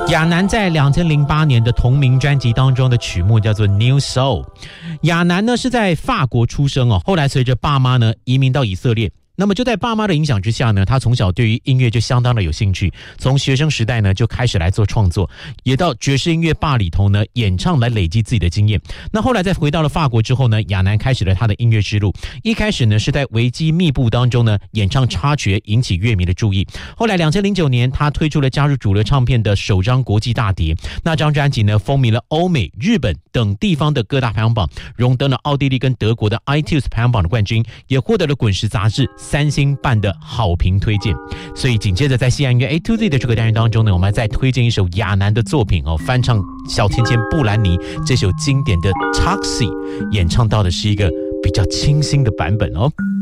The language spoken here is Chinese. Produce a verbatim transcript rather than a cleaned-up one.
亚楠在两千零八年的同名专辑当中的曲目叫做 New Soul。 亚楠呢是在法国出生哦，后来随着爸妈呢移民到以色列。那么就在爸妈的影响之下呢，他从小对于音乐就相当的有兴趣，从学生时代呢就开始来做创作，也到爵士音乐吧里头呢演唱来累积自己的经验。那后来再回到了法国之后呢，亚楠开始了他的音乐之路。一开始呢是在维基密布当中呢演唱插曲，引起乐迷的注意。后来两千零九年他推出了加入主流唱片的首张国际大碟，那张专辑呢风靡了欧美、日本等地方的各大排行榜，荣登了奥地利跟德国的 iTunes 排行榜的冠军，也获得了滚石杂志三星半的好评推荐。所以紧接着在西洋音乐 A to Z 的这个单元当中呢，我们再推荐一首亚楠的作品哦，翻唱小甜甜布兰妮这首经典的 Taxi， 演唱到的是一个比较清新的版本哦。